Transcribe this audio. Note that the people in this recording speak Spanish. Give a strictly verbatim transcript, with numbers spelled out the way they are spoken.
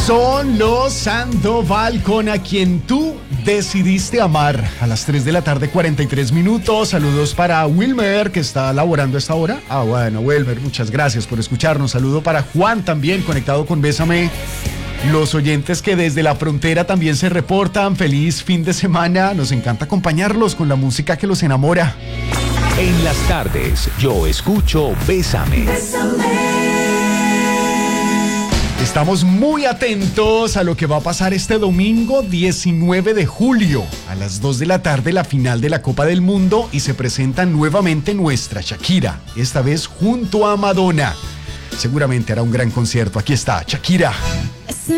Son los Sandoval con A Quien Tú Decidiste Amar. A las tres de la tarde, cuarenta y tres minutos. Saludos para Wilmer, que está laborando a esta hora. Ah, bueno, Wilmer, muchas gracias por escucharnos. Saludo para Juan, también conectado con Bésame. Los oyentes que desde la frontera también se reportan. Feliz fin de semana. Nos encanta acompañarlos con la música que los enamora. En las tardes, yo escucho Bésame. Bésame. Estamos muy atentos a lo que va a pasar este domingo diecinueve de julio. A las dos de la tarde, la final de la Copa del Mundo, y se presenta nuevamente nuestra Shakira, esta vez junto a Madonna. Seguramente hará un gran concierto. Aquí está Shakira.